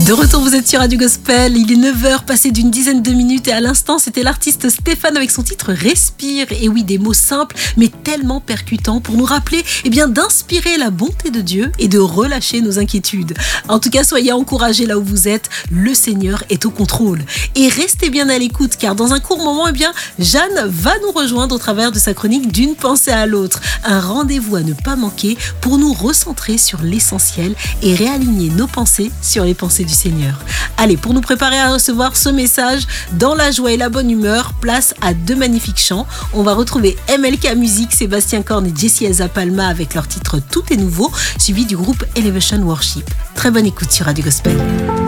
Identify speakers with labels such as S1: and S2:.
S1: De retour, vous êtes sur Radio Gospel, il est 9h, passé d'une dizaine de minutes et à l'instant, c'était l'artiste Stéphane avec son titre Respire. Et oui, des mots simples, mais tellement percutants pour nous rappeler d'inspirer la bonté de Dieu et de relâcher nos inquiétudes. En tout cas, soyez encouragés là où vous êtes, le Seigneur est au contrôle. Et restez bien à l'écoute, car dans un court moment, Jeanne va nous rejoindre au travers de sa chronique D'une pensée à l'autre. Un rendez-vous à ne pas manquer pour nous recentrer sur l'essentiel et réaligner nos pensées sur les pensées du Seigneur. Allez, pour nous préparer à recevoir ce message, dans la joie et la bonne humeur, place à deux magnifiques chants. On va retrouver MLK Music, Sébastien Korn et Jessie Elsa Palma avec leur titre Tout est nouveau, suivi du groupe Elevation Worship. Très bonne écoute sur Radio Gospel.